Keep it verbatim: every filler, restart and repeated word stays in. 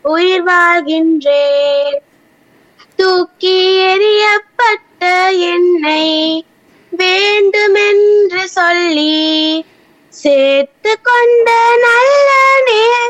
உயிர் வாழ்கின்றேன். தூக்கி எறியப்பட்ட என்னை வேண்டுமென்று சொல்லி சேர்த்து கொண்ட நல்ல நேரம்